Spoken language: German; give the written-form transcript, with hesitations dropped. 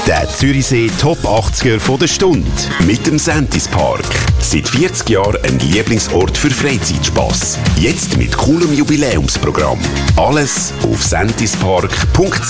Der Zürichsee Top 80er von der Stunde mit dem Sentis Park. Seit 40 Jahren ein Lieblingsort für Freizeitspass. Jetzt mit coolem Jubiläumsprogramm. Alles auf sentispark.ch.